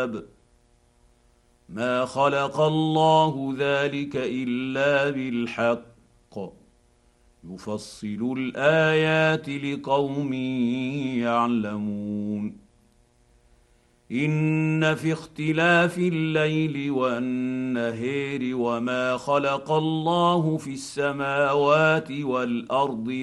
ما خلق الله ذلك الا بالحق يفصل الايات لقوم يعلمون. ان في اختلاف الليل والنهار وما خلق الله في السماوات والارض